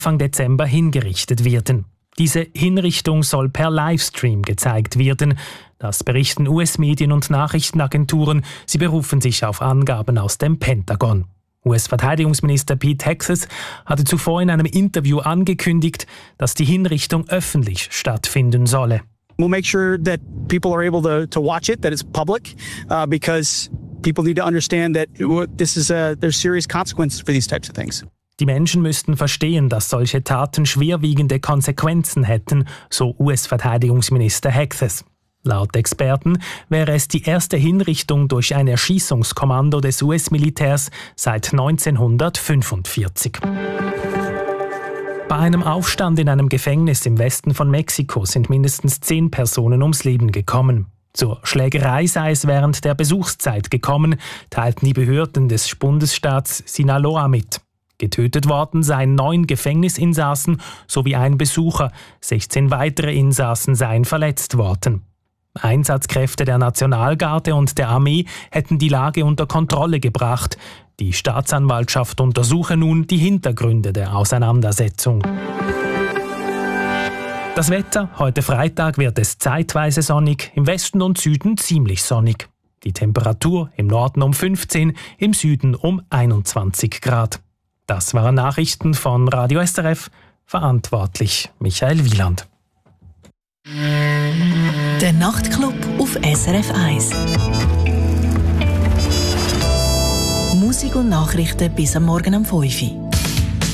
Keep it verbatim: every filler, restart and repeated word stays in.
Anfang Dezember hingerichtet werden. Diese Hinrichtung soll per Livestream gezeigt werden. Das berichten U S-Medien und Nachrichtenagenturen. Sie berufen sich auf Angaben aus dem Pentagon. U S-Verteidigungsminister Pete Hegseth hatte zuvor in einem Interview angekündigt, dass die Hinrichtung öffentlich stattfinden solle. We'll make sure that people are able to, to watch it, that it's public, uh, because people need to understand that this is a, there's serious consequences for these types of things. Die Menschen müssten verstehen, dass solche Taten schwerwiegende Konsequenzen hätten, so U S-Verteidigungsminister Hegseth. Laut Experten wäre es die erste Hinrichtung durch ein Erschießungskommando des U S-Militärs seit neunzehnhundertfünfundvierzig. Bei einem Aufstand in einem Gefängnis im Westen von Mexiko sind mindestens zehn Personen ums Leben gekommen. Zur Schlägerei sei es während der Besuchszeit gekommen, teilten die Behörden des Bundesstaats Sinaloa mit. Getötet worden seien neun Gefängnisinsassen sowie ein Besucher. sechzehn weitere Insassen seien verletzt worden. Einsatzkräfte der Nationalgarde und der Armee hätten die Lage unter Kontrolle gebracht. Die Staatsanwaltschaft untersuche nun die Hintergründe der Auseinandersetzung. Das Wetter: Heute Freitag wird es zeitweise sonnig, im Westen und Süden ziemlich sonnig. Die Temperatur im Norden um fünfzehn, im Süden um einundzwanzig Grad. Das waren Nachrichten von Radio S R F, verantwortlich Michael Wieland. Der Nachtclub auf S R F eins. Musik und Nachrichten bis am Morgen um fünf Uhr.